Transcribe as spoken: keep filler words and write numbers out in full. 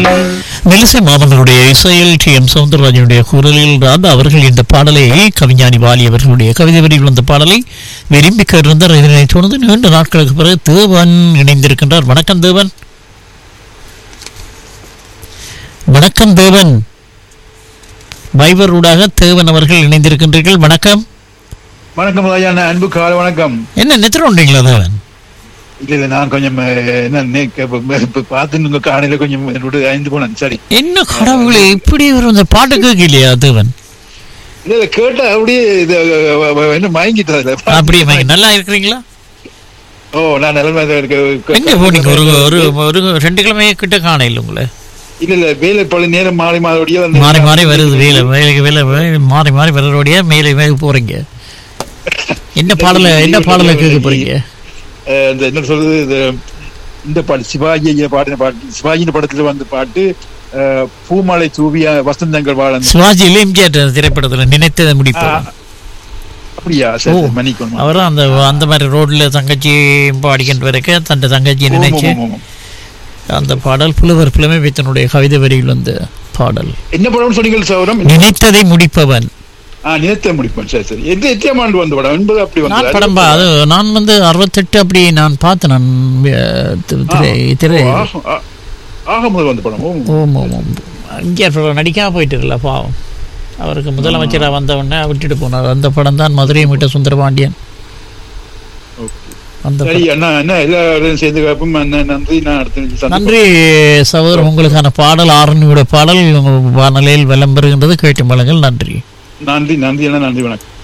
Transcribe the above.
மெலிசை மாமன்னருடைய இசையில் D M சவுந்தரராஜனுடைய குரலில் ராதா அவர்கள் இந்த பாடலை கவிஞானி வாலி அவர்களுடைய கவிதை வரியில் இந்த பாடலை விரும்பி கேட்டிருந்தார். இதனை தொடர்ந்து நீண்ட நாட்களுக்கு பிறகு தேவன் இணைந்திருக்கின்றார். வணக்கம் தேவன். வணக்கம் தேவன். வைபரூடாக தேவன் அவர்கள் இணைந்திருக்கின்றீர்கள். வணக்கம். வணக்கம் ராஜா, அன்பு கால வணக்கம். என்ன நெத்திரம் உண்டீங்களா தேவன்? இல்ல இல்ல நான் கொஞ்சம் என்ன பார்த்து காலையில கொஞ்சம் ஐந்து போனேன். சரி, என்ன கடவுளே இப்படி ஒரு இந்த பாட்டு கேட்கலையா தேவன்? இல்ல இல்ல கேட்டா அப்படியே என்ன மயங்கிட்டது. அப்படியே மயங்கி நல்லா இருக்கிறீங்களா? ஓ, நான் நிலைமை எங்க போனீங்க? ஒரு ஒரு ஒரு ரெண்டு கிழமை கிட்ட காண இல்லை உங்களை. இல்ல இல்ல வேலை பல நேரம் மாறி மாறியோட மாறி மாறி வருது. வேலை வேலைக்கு வேலை மாறி மாறி வர்றோடைய மேலே மேலே போறீங்க. என்ன பாடல என்ன பாடல கேட்க போறீங்க? என்ன சொல்றது, இது இந்த பாட்டு சிவாஜி பாடின பாட்டு, சிவாஜி படத்துல வந்து பாட்டு பூமாலை தூவியா வசந்தங்கள் வாழ. சிவாஜியில எம்ஜிஆர் திரைப்படத்துல நினைத்ததை முடிப்போம். அப்படியா? மன்னிக்கணும். அவரும் அந்த அந்த மாதிரி ரோட்ல தங்கச்சி பாடிக்கின்ற வரைக்க தன் தங்கச்சி நினைச்சு அந்த பாடல் புலவர் புலமை வைத்தனுடைய கவிதை வரியில் வந்த பாடல். என்ன படம் சொன்னீங்க சௌரம்? நினைத்ததை முடிப்பவன். நினைத்த முடிப்பேன். சரி சரி. எது எட்டாம் ஆண்டு வந்து படம் என்பது அப்படி வந்து படம் அது நான் வந்து அறுபத்தெட்டு அப்படி நான் பார்த்தேன். நான் திரை ஆக முதல் வந்த படம். ஓம் ஓம் ஓம். இங்கே நடிக்காம போயிட்டு இருக்கல பாவம். அவருக்கு முதலமைச்சராக வந்தவொடனே விட்டுட்டு போனார். அந்த படம் தான் மதுரை மீட்ட சுந்தரபாண்டியன். நன்றி சகோதரர். உங்களுக்கான பாடல் ஆரணியோட பாடல் வானொலியில் விளம்பருகின்றது. கேட்டு மலங்கள். நன்றி நன்றி நன்றி நன்றி. வணக்கம்.